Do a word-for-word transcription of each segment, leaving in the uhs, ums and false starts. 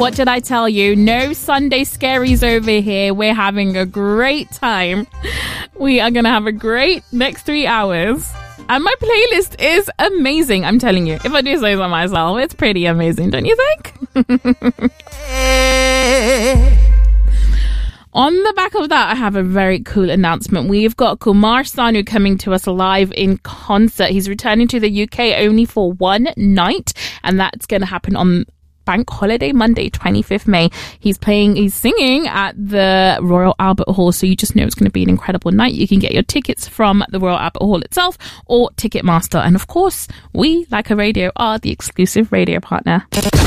What did I tell you? No Sunday scaries over here. We're having a great time. We are going to have a great next three hours. And my playlist is amazing. I'm telling you, if I do say so myself, it's pretty amazing, don't you think? On the back of that, I have a very cool announcement. We've got Kumar Sanu coming to us live in concert. He's returning to the U K only for one night, and that's going to happen on Bank Holiday Monday, twenty-fifth of May. He's playing, he's singing at the Royal Albert Hall, so you just know it's going to be an incredible night. You can get your tickets from the Royal Albert Hall itself or Ticketmaster. And of course, we, Leica Radio, are the exclusive radio partner.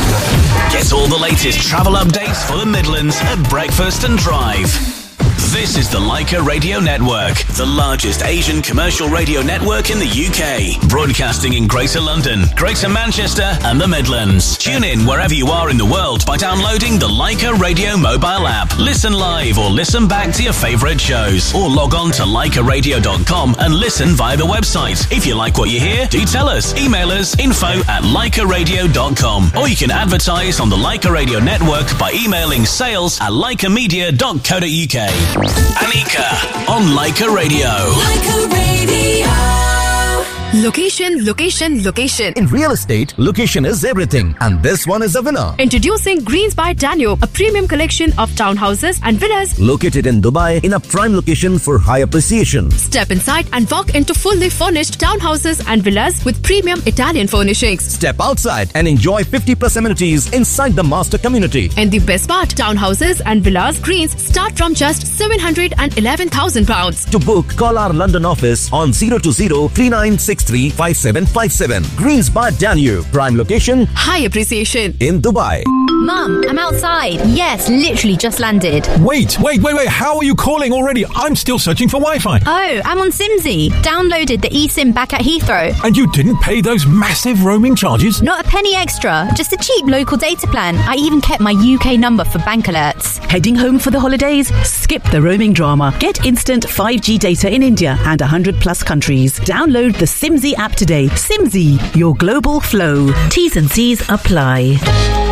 Get all the latest travel updates for the Midlands at Breakfast and Drive. This is the Leica Radio Network, the largest Asian commercial radio network in the U K, broadcasting in Greater London, Greater Manchester and the Midlands. Tune in wherever you are in the world by downloading the Leica Radio mobile app. Listen live or listen back to your favourite shows, or log on to leica radio dot com and listen via the website. If you like what you hear, do tell us. Email us info at leica radio dot com, or you can advertise on the Leica Radio Network by emailing sales at leica media dot co dot uk. Anika on Leica Radio. Leica Radio. Location, location, location. In real estate, location is everything. And this one is a winner. Introducing Greens by Danube, a premium collection of townhouses and villas located in Dubai in a prime location for high appreciation. Step inside and walk into fully furnished townhouses and villas with premium Italian furnishings. Step outside and enjoy fifty plus amenities inside the master community. And the best part, townhouses and villas Greens start from just seven hundred eleven thousand pounds. To book, call our London office on zero two zero, three nine six three, five seven five seven. Greens by Danube. Prime location, high appreciation in Dubai. Mum, I'm outside. Yes, literally just landed. Wait, wait, wait, wait. How are you calling already? I'm still searching for Wi-Fi. Oh, I'm on Simsy. Downloaded the eSIM back at Heathrow. And you didn't pay those massive roaming charges? Not a penny extra. Just a cheap local data plan. I even kept my U K number for bank alerts. Heading home for the holidays? Skip the roaming drama. Get instant five G data in India and one hundred plus countries. Download the Simsy app today. Simsy, your global flow. T's and C's apply.